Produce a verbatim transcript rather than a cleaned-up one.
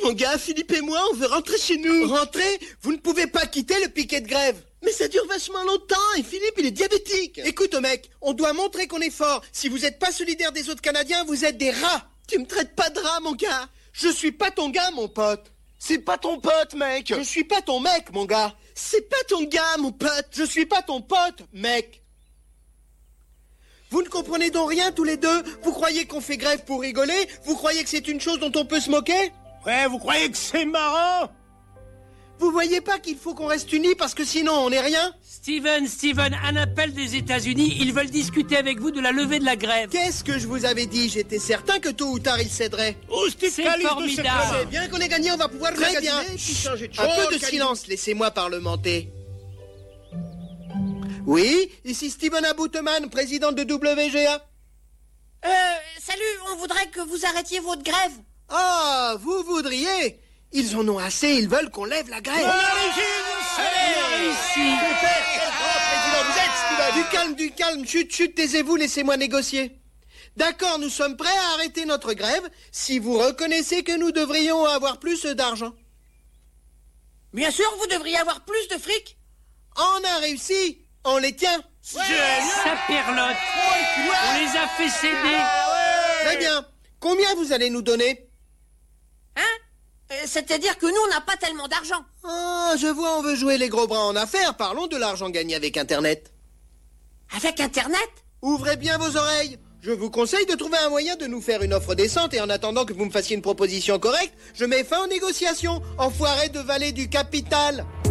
mon gars, Philippe et moi, on veut rentrer chez nous. Rentrer? Vous ne pouvez pas quitter le piquet de grève. Mais ça dure vachement longtemps, et Philippe, il est diabétique. Écoute, mec, on doit montrer qu'on est fort. Si vous n'êtes pas solidaire des autres Canadiens, vous êtes des rats. Tu me traites pas de rat, mon gars. Je suis pas ton gars, mon pote. C'est pas ton pote, mec. Je suis pas ton mec, mon gars. C'est pas ton gars, mon pote. Je suis pas ton pote, mec. Vous ne comprenez donc rien tous les deux? Vous croyez qu'on fait grève pour rigoler? Vous croyez que c'est une chose dont on peut se moquer? Ouais, vous croyez que c'est marrant? Vous voyez pas qu'il faut qu'on reste unis parce que sinon on n'est rien? Steven, Steven, un appel des États-Unis. Ils veulent discuter avec vous de la levée de la grève. Qu'est-ce que je vous avais dit? J'étais certain que tôt ou tard ils céderaient. Oh, C'est formidable. C'est bien qu'on ait gagné, on va pouvoir Très magasiner, bien. puis changer de Un choses. peu de silence, laissez-moi parlementer. Oui, ici Steven Abouteman, président de W G A. Euh, salut, on voudrait que vous arrêtiez votre grève. Ah, vous voudriez? Ils en ont assez, ils veulent qu'on lève la grève. On a réussi, Réussi. Super, quel grand président vous êtes, Steven. Du calme, du calme, chut, chut, taisez-vous, laissez-moi négocier. D'accord, nous sommes prêts à arrêter notre grève si vous reconnaissez que nous devrions avoir plus d'argent. Bien sûr, vous devriez avoir plus de fric. On a réussi, on les tient. Ça perlote. On les a fait céder. Très bien. Combien vous allez nous donner? Hein? Euh, C'est-à-dire que nous, on n'a pas tellement d'argent. Ah, je vois, on veut jouer les gros bras en affaires. Parlons de l'argent gagné avec Internet. Avec Internet? Ouvrez bien vos oreilles. Je vous conseille de trouver un moyen de nous faire une offre décente et en attendant que vous me fassiez une proposition correcte, je mets fin aux négociations. Enfoiré de valet du capital.